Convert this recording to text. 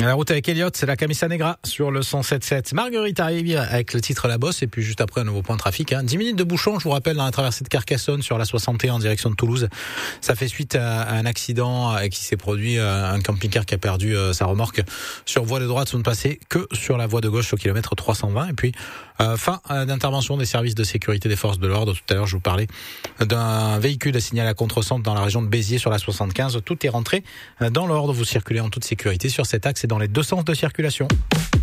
La route avec Elliott, c'est la Camisa Negra sur le 107.7. Marguerite arrive avec le titre La Bosse et puis juste après un nouveau point de trafic. 10 minutes de bouchon, je vous rappelle, dans la traversée de Carcassonne sur la 61 en direction de Toulouse. Ça fait suite à un accident qui s'est produit, un camping-car qui a perdu sa remorque sur voie de droite. Vous ne passez que sur la voie de gauche au kilomètre 320. Et puis, fin d'intervention des services de sécurité des forces de l'ordre. Tout à l'heure, je vous parlais d'un véhicule signalé à contresens dans la région de Béziers sur la 75. Tout est rentré dans l'ordre. Vous circulez en toute sécurité sur cet axe et dans les deux sens de circulation.